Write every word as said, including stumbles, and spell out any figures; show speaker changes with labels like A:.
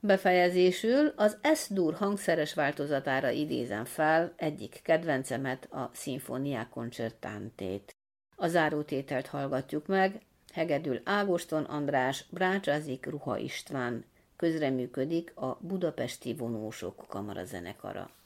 A: Befejezésül az S-dur hangszeres változatára idézem fel egyik kedvencemet, a Sinfonia Concertantét. A zárótételt hallgatjuk meg, hegedül Ágoston András, brácsázik Ruha István, közreműködik a Budapesti Vonósok Kamarazenekara.